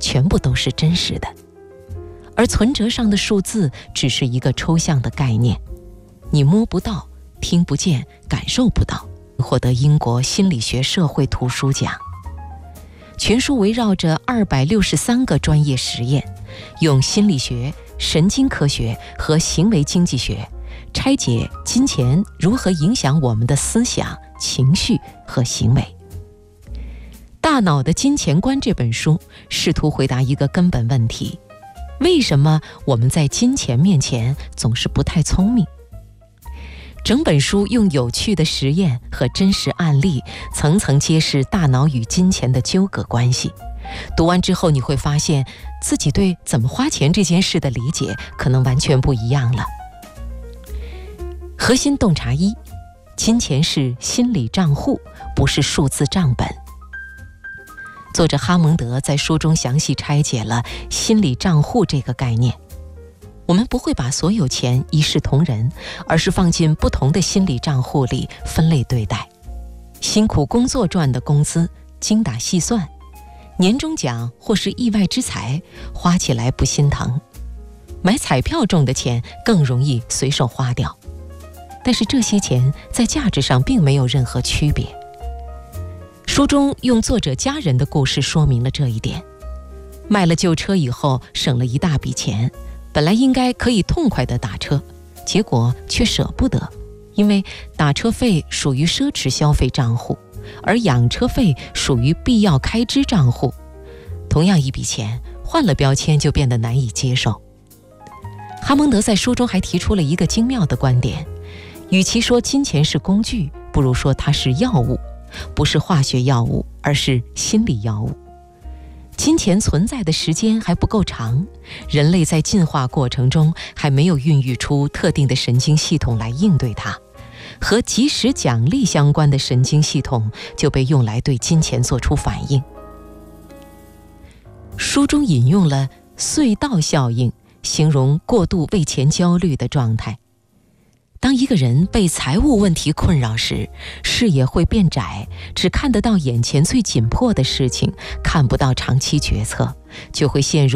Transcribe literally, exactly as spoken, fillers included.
全部都是真实的，而存折上的数字只是一个抽象的概念，你摸不到，听不见，感受不到。获得英国心理学社会图书奖。全书围绕着二百六十三个专业实验，用心理学、神经科学和行为经济学拆解金钱如何影响我们的思想、情绪和行为。《大脑的金钱观》这本书试图回答一个根本问题：为什么我们在金钱面前总是不太聪明？整本书用有趣的实验和真实案例，层层揭示大脑与金钱的纠葛关系。读完之后，你会发现自己对怎么花钱这件事的理解可能完全不一样了。核心洞察一：金钱是心理账户，不是数字账本。作者哈蒙德在书中详细拆解了心理账户这个概念。我们不会把所有钱一视同仁，而是放进不同的心理账户里分类对待。辛苦工作赚的工资精打细算，年终奖或是意外之财花起来不心疼，买彩票中的钱更容易随手花掉。但是这些钱在价值上并没有任何区别。书中用作者家人的故事说明了这一点。卖了旧车以后省了一大笔钱，本来应该可以痛快地打车，结果却舍不得，因为打车费属于奢侈消费账户，而养车费属于必要开支账户。同样一笔钱，换了标签就变得难以接受。哈蒙德在书中还提出了一个精妙的观点：与其说金钱是工具，不如说它是药物，不是化学药物，而是心理药物。金钱存在的时间还不够长，人类在进化过程中还没有孕育出特定的神经系统来应对它，和及时奖励相关的神经系统就被用来对金钱做出反应。书中引用了隧道效应，形容过度为钱焦虑的状态。当一个人被财务问题困扰时，视野会变窄，只看得到眼前最紧迫的事情，看不到长期决策，就会陷入